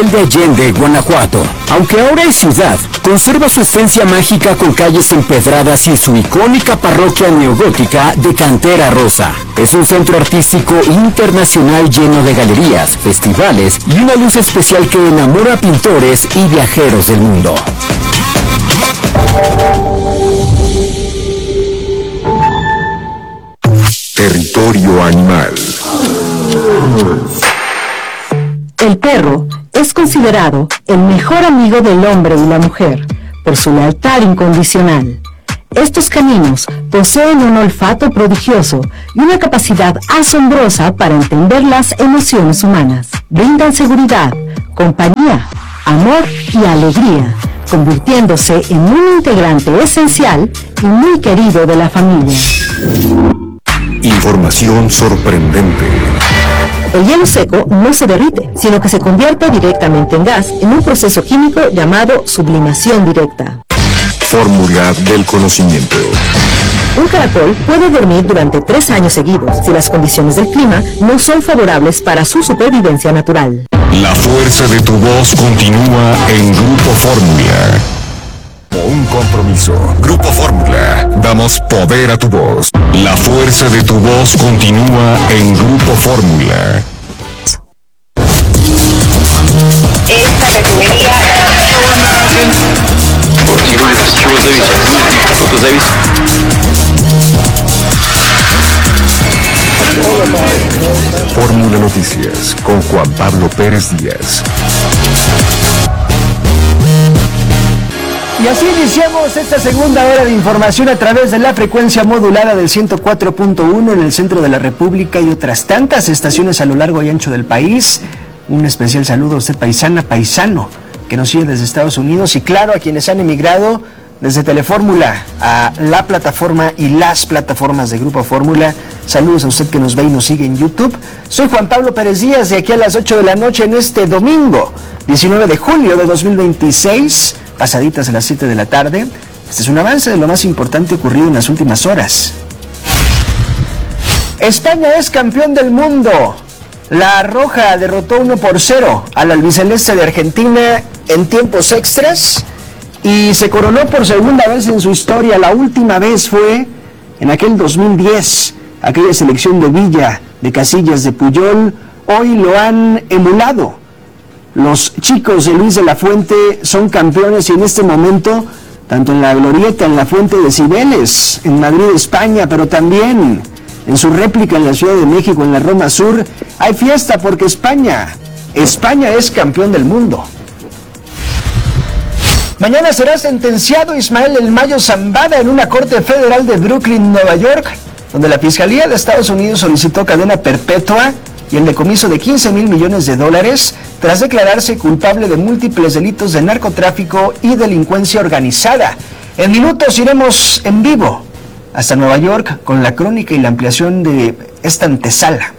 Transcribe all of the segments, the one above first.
Miguel de Allende, Guanajuato. Aunque ahora es ciudad, conserva su esencia mágica con calles empedradas y su icónica parroquia neogótica de cantera rosa. Es un centro artístico internacional lleno de galerías, festivales y una luz especial que enamora a pintores y viajeros del mundo. Territorio animal. El perro es considerado el mejor amigo del hombre y la mujer por su lealtad incondicional. Estos caninos poseen un olfato prodigioso y una capacidad asombrosa para entender las emociones humanas. Brindan seguridad, compañía, amor y alegría, convirtiéndose en un integrante esencial y muy querido de la familia. Información sorprendente. El hielo seco no se derrite, sino que se convierte directamente en gas en un proceso químico llamado sublimación directa. Fórmula del conocimiento. Un caracol puede dormir durante 3 años seguidos si las condiciones del clima no son favorables para su supervivencia natural. La fuerza de tu voz continúa en Grupo Fórmula. Un compromiso. Grupo Fórmula. Damos poder a tu voz. La fuerza de tu voz continúa en Grupo Fórmula. Esta categoría Fórmula Noticias con Juan Pablo Pérez Díaz. Y así iniciamos esta segunda hora de información a través de la frecuencia modulada del 104.1 en el centro de la República y otras tantas estaciones a lo largo y ancho del país. Un especial saludo a usted, paisana, paisano, que nos sigue desde Estados Unidos, y claro, a quienes han emigrado desde Telefórmula a la plataforma y las plataformas de Grupo Fórmula. Saludos a usted que nos ve y nos sigue en YouTube. Soy Juan Pablo Pérez Díaz, de aquí a las 8 de la noche en este domingo, 19 de julio de 2026, pasaditas a las 7 de la tarde. Este es un avance de lo más importante ocurrido en las últimas horas. España es campeón del mundo. La Roja derrotó 1-0 al albiceleste de Argentina en tiempos extras y se coronó por segunda vez en su historia. La última vez fue en aquel 2010, aquella selección de Villa, de Casillas, de Puyol. Hoy lo han emulado. Los chicos de Luis de la Fuente son campeones y en este momento, tanto en la Glorieta, en la Fuente de Cibeles, en Madrid, España, pero también en su réplica en la Ciudad de México, en la Roma Sur, hay fiesta porque España es campeón del mundo. Mañana será sentenciado Ismael El Mayo Zambada en una corte federal de Brooklyn, Nueva York, donde la Fiscalía de Estados Unidos solicitó cadena perpetua y el decomiso de $15,000 millones tras declararse culpable de múltiples delitos de narcotráfico y delincuencia organizada. En minutos iremos en vivo hasta Nueva York con la crónica y la ampliación de esta antesala.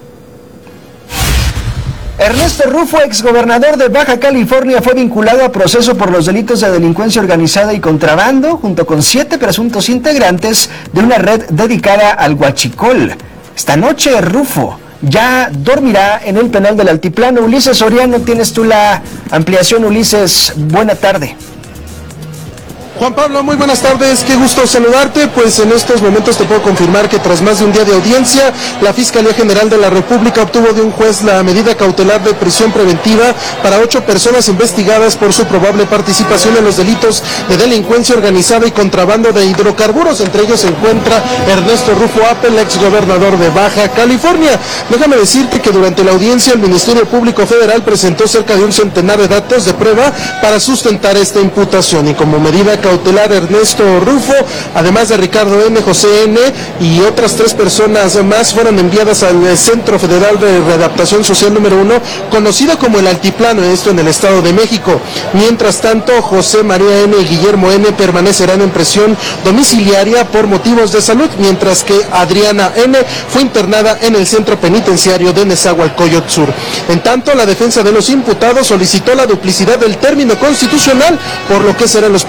Ernesto Rufo, exgobernador de Baja California, fue vinculado a proceso por los delitos de delincuencia organizada y contrabando, junto con 7 presuntos integrantes de una red dedicada al huachicol. Esta noche Rufo ya dormirá en el penal del Altiplano. Ulises Soriano, tienes tú la ampliación. Ulises, buena tarde. Juan Pablo, muy buenas tardes, qué gusto saludarte. Pues en estos momentos te puedo confirmar que tras más de un día de audiencia, la Fiscalía General de la República obtuvo de un juez la medida cautelar de prisión preventiva para 8 personas investigadas por su probable participación en los delitos de delincuencia organizada y contrabando de hidrocarburos. Entre ellos se encuentra Ernesto Rufo Appel, exgobernador de Baja California. Déjame decirte que durante la audiencia el Ministerio Público Federal presentó cerca de un centenar de datos de prueba para sustentar esta imputación, y como medida cautelar Ernesto Rufo, además de Ricardo N., José N. y otras 3 personas más, fueron enviadas al Centro Federal de Readaptación Social número 1, conocido como el Altiplano, esto en el Estado de México. Mientras tanto, José María N. y Guillermo N. permanecerán en prisión domiciliaria por motivos de salud, mientras que Adriana N. fue internada en el Centro Penitenciario de Nezahualcóyotl Sur. En tanto, la defensa de los imputados solicitó la duplicidad del término constitucional, por lo que será en los próximos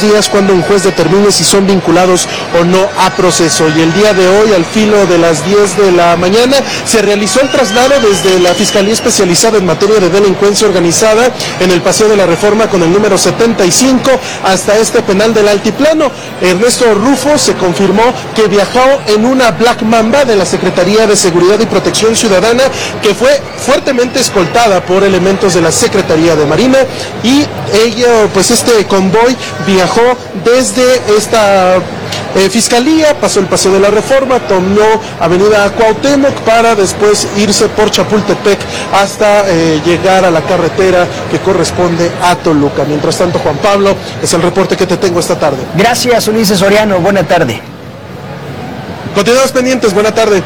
unos días cuando un juez determine si son vinculados o no a proceso. Y el día de hoy, al filo de las 10 de la mañana, se realizó el traslado desde la Fiscalía Especializada en Materia de Delincuencia Organizada en el Paseo de la Reforma con el número 75 hasta este penal del Altiplano. Ernesto Rufo se confirmó que viajó en una Black Mamba de la Secretaría de Seguridad y Protección Ciudadana, que fue fuertemente escoltada por elementos de la Secretaría de Marina, y este convoy viajó desde esta Fiscalía, pasó el Paseo de la Reforma, tomó Avenida Cuauhtémoc para después irse por Chapultepec hasta llegar a la carretera que corresponde a Toluca. Mientras tanto, Juan Pablo, es el reporte que te tengo esta tarde. Gracias, Ulises Soriano, buena tarde. Continuamos pendientes, buena tarde.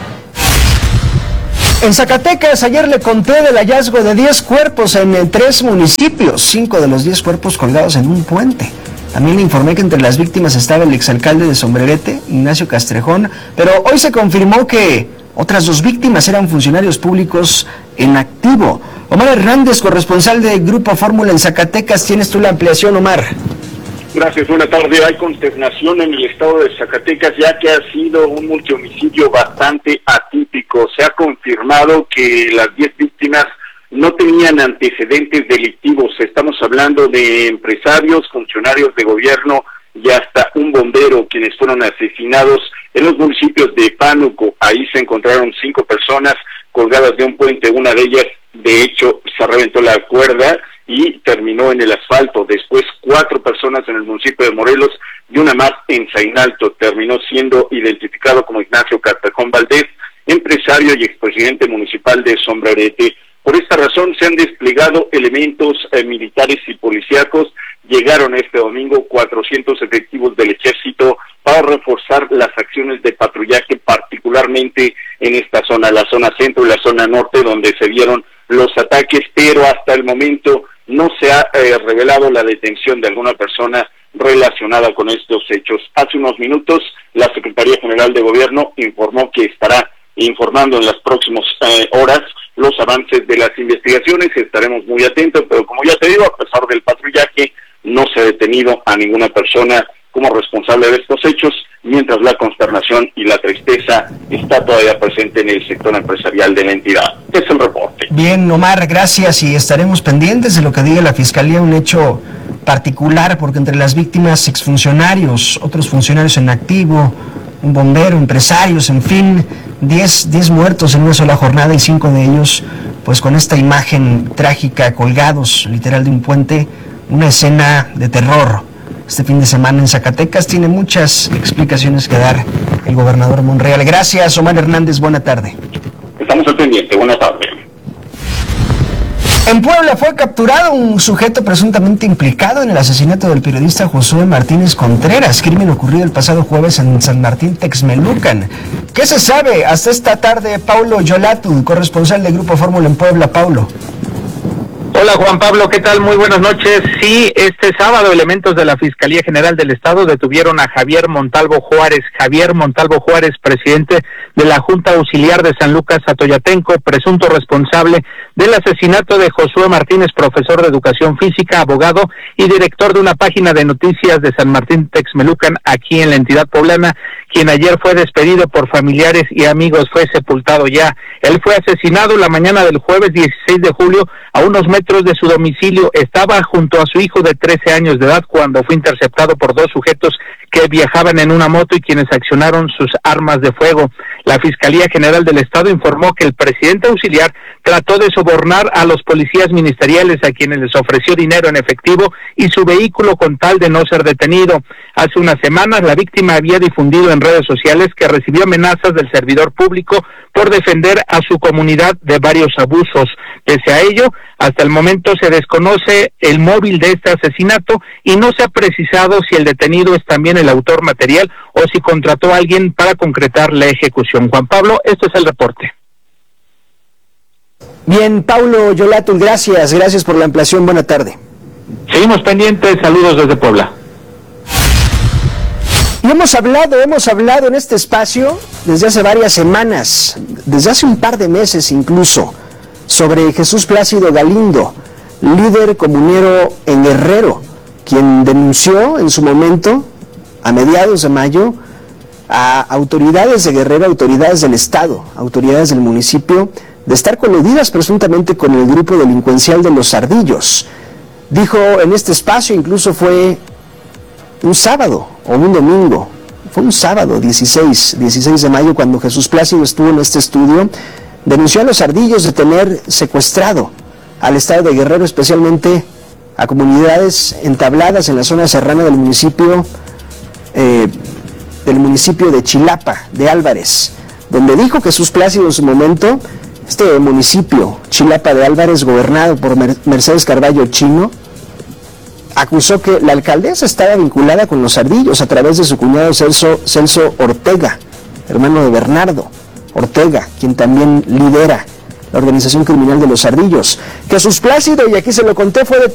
En Zacatecas, ayer le conté del hallazgo de 10 cuerpos en 3 municipios, 5 de los 10 cuerpos colgados en un puente. También le informé que entre las víctimas estaba el exalcalde de Sombrerete, Ignacio Castrejón, pero hoy se confirmó que otras 2 víctimas eran funcionarios públicos en activo. Omar Hernández, corresponsal de Grupo Fórmula en Zacatecas, tienes tú la ampliación, Omar. Gracias, buena tarde. Hay consternación en el estado de Zacatecas, ya que ha sido un multihomicidio bastante atípico. Se ha confirmado que las 10 víctimas no tenían antecedentes delictivos. Estamos hablando de empresarios, funcionarios de gobierno y hasta un bombero, quienes fueron asesinados en los municipios de Pánuco. Ahí se encontraron 5 personas colgadas de un puente. Una de ellas, de hecho, se reventó la cuerda y terminó en el asfalto. Después 4 personas en el municipio de Morelos y una más en Zainalto. Terminó siendo identificado como Ignacio Castrejón Valdés, empresario y expresidente municipal de Sombrerete. Por esta razón se han desplegado elementos militares y policíacos. Llegaron este domingo 400 efectivos del ejército para reforzar las acciones de patrullaje, particularmente en esta zona, la zona centro y la zona norte, donde se dieron los ataques, pero hasta el momento no se ha revelado la detención de alguna persona relacionada con estos hechos. Hace unos minutos, la Secretaría General de Gobierno informó que estará informando en las próximas horas los avances de las investigaciones. Estaremos muy atentos, pero como ya te digo, a pesar del patrullaje, no se ha detenido a ninguna persona como responsable de estos hechos, mientras la consternación y la tristeza está todavía presente en el sector empresarial de la entidad. Es el reporte. Bien, Omar, gracias, y estaremos pendientes de lo que diga la Fiscalía, un hecho particular, porque entre las víctimas exfuncionarios, otros funcionarios en activo, un bombero, empresarios, en fin, 10 muertos en una sola jornada y 5 de ellos, pues con esta imagen trágica, colgados literal de un puente, una escena de terror. Este fin de semana en Zacatecas tiene muchas explicaciones que dar el gobernador Monreal. Gracias, Omar Hernández, buena tarde. Estamos al pendiente, buena tarde. En Puebla fue capturado un sujeto presuntamente implicado en el asesinato del periodista Josué Martínez Contreras, crimen ocurrido el pasado jueves en San Martín Texmelucan. ¿Qué se sabe hasta esta tarde? Paulo Yolatu, corresponsal de Grupo Fórmula en Puebla. Paulo. Hola Juan Pablo, ¿qué tal? Muy buenas noches. Sí, este sábado elementos de la Fiscalía General del Estado detuvieron a Javier Montalvo Juárez. Javier Montalvo Juárez, presidente de la Junta Auxiliar de San Lucas Atoyatenco, presunto responsable del asesinato de Josué Martínez, profesor de Educación Física, abogado y director de una página de noticias de San Martín Texmelucan, aquí en la entidad poblana, quien ayer fue despedido por familiares y amigos, fue sepultado ya. Él fue asesinado la mañana del jueves 16 de julio a unos metros de su domicilio. Estaba junto a su hijo de 13 años de edad cuando fue interceptado por 2 sujetos que viajaban en una moto y quienes accionaron sus armas de fuego. La Fiscalía General del Estado informó que el presidente auxiliar trató de sobornar a los policías ministeriales, a quienes les ofreció dinero en efectivo y su vehículo con tal de no ser detenido. Hace unas semanas la víctima había difundido en redes sociales que recibió amenazas del servidor público por defender a su comunidad de varios abusos. Pese a ello, hasta el momento se desconoce el móvil de este asesinato y no se ha precisado si el detenido es también el autor material o si contrató a alguien para concretar la ejecución. Juan Pablo, este es el reporte. Bien, Paulo Yolatul, gracias por la ampliación, buena tarde. Seguimos pendientes, saludos desde Puebla. Y hemos hablado en este espacio desde hace varias semanas, desde hace un par de meses incluso, sobre Jesús Plácido Galindo, líder comunero en Guerrero, quien denunció en su momento, a mediados de mayo, a autoridades de Guerrero, autoridades del estado, autoridades del municipio, de estar coludidas presuntamente con el grupo delincuencial de Los Ardillos. Dijo en este espacio, incluso fue un sábado o un domingo, fue un sábado 16 de mayo cuando Jesús Plácido estuvo en este estudio, denunció a Los Ardillos de tener secuestrado al estado de Guerrero, especialmente a comunidades entabladas en la zona serrana del municipio de Chilapa, de Álvarez, donde dijo Jesús Plácido en su momento, este municipio, Chilapa de Álvarez, gobernado por Mercedes Carballo Chino, acusó que la alcaldesa estaba vinculada con Los Ardillos a través de su cuñado Celso Ortega, hermano de Bernardo Ortega, quien también lidera la organización criminal de Los Ardillos. Jesús Plácido, y aquí se lo conté, fue